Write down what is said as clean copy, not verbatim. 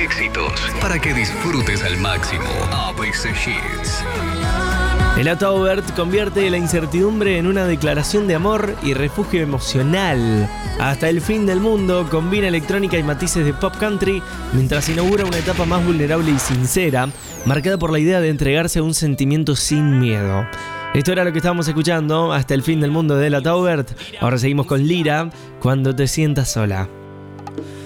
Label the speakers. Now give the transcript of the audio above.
Speaker 1: éxitos para que disfrutes al máximo. ABC Hits.
Speaker 2: El Taubert convierte la incertidumbre en una declaración de amor y refugio emocional. Hasta el fin del mundo combina electrónica y matices de pop country mientras inaugura una etapa más vulnerable y sincera, marcada por la idea de entregarse a un sentimiento sin miedo. Esto era lo que estábamos escuchando, Hasta el fin del mundo de la Taubert. Ahora seguimos con Lira, Cuando te sientas sola.